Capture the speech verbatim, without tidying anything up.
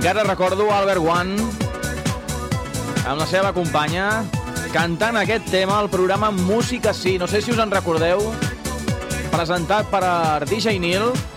Encara recordo Albert One amb la seva companya cantant aquest tema al programa Música Sí. No sé si us en recordeu, presentat per D J Neil.